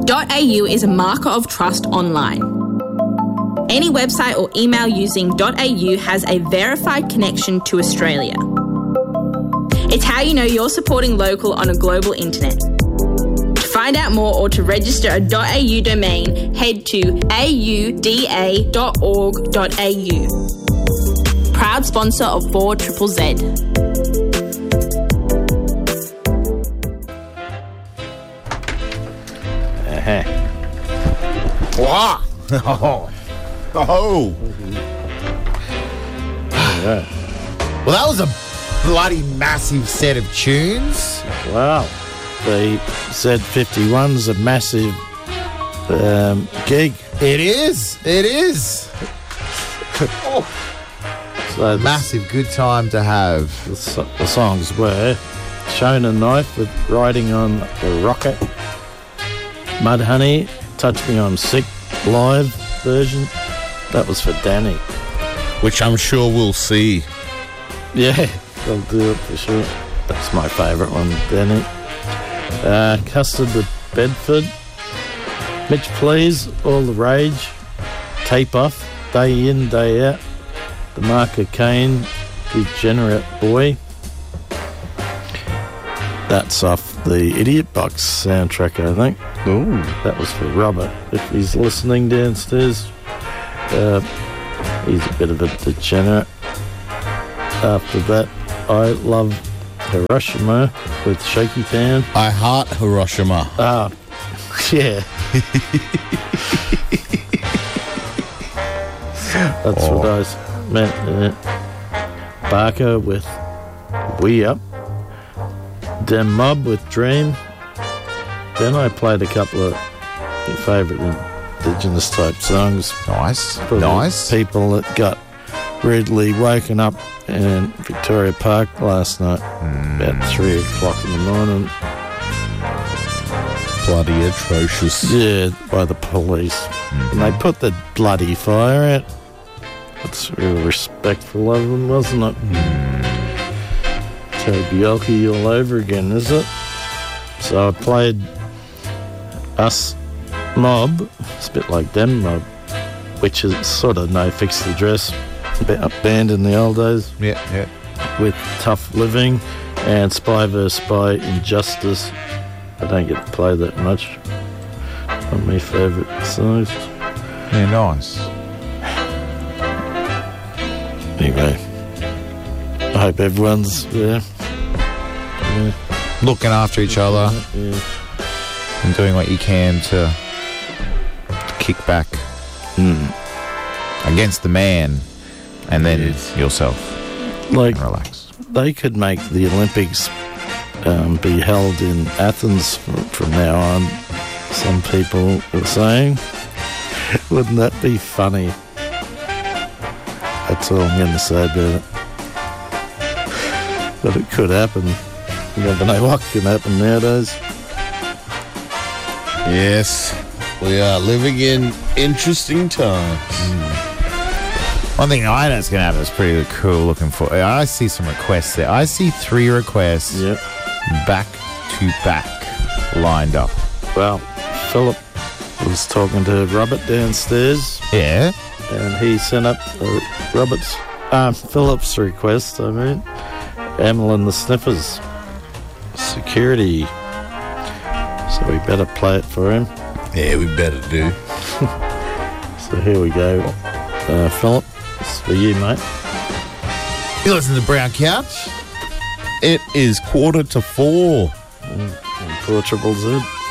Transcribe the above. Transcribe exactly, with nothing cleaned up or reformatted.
.au is a marker of trust online. Any website or email using .au has a verified connection to Australia. It's how you know you're supporting local on a global internet. To find out more or to register a .au domain, head to a u d a dot org dot a u. Proud sponsor of four Z Z Z. Uh-huh. Wow. Oh. Oh. Yeah. Well, that was a bloody massive set of tunes. Wow. The Z fifty-one's a massive um, gig. It is. It is. Oh. So the, Massive good time to have. the, so- the songs were Shonen Knife with Riding on the Rocket, Mudhoney, Touch Me I'm Sick live version. That was for Danny. Which I'm sure we'll see. Yeah, they'll do it for sure. That's my favourite one, Danny. Uh, Custard with Bedford. Mitch Please, All the Rage. Tape Off, Day In, Day Out. The Marker Kane, Degenerate Boy. That's off the Idiot Box soundtrack, I think. Ooh. That was for Robert. If he's listening downstairs, uh, he's a bit of a degenerate. After that, I love Hiroshima with Shaky Town. I heart Hiroshima. Ah, yeah. That's Oh. what I was meant. Uh, Barker with We Up. Dem Mob with Dream. Then I played a couple of your favourite Indigenous type songs Nice. for Nice. the people that got rudely woken up in Victoria Park last night about three o'clock in the morning. Bloody atrocious. Yeah, by the police. And they put the bloody fire out. That's real respectful of them, wasn't it? Tobielki all over again, is it? So I played Us Mob. It's a bit like Dem Mob, which is sort of No Fixed Address, a bit up band in the old days, Yeah, yeah. with Tough Living and Spy vs. Spy Injustice. I don't get to play that much. One of my favourite songs. Yeah, nice. Anyway, I hope everyone's yeah, yeah, Looking after each other yeah. and doing what you can to kick back against the man and then yourself Like and relax. they could make the Olympics um, be held in Athens from, from now on. Some people were saying, wouldn't that be funny? That's all I'm going to say about it. But it could happen. You never know what can happen nowadays. Yes, we are living in interesting times. One thing I know is going to happen is pretty cool looking for. I see some requests there. I see three requests Yep. back to back lined up. Well, Philip was talking to Robert downstairs, Yeah. and he sent up uh, Robert's, um, Philip's request, I mean, Emil and the Sniffers, Security. So we better play it for him. Yeah, we better do. So here we go. Uh, Philip, it's for you, mate. You listen to Brown Couch? It is quarter to four. And Poor Triple Z.